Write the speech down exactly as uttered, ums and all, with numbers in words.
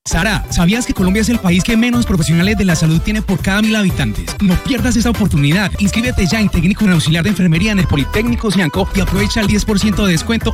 Sara, ¿sabías que Colombia es el país que menos profesionales de la salud tiene por cada mil habitantes? No pierdas esta oportunidad. Inscríbete ya en técnico en auxiliar de enfermería en el Politécnico Sianco y aprovecha el diez por ciento de descuento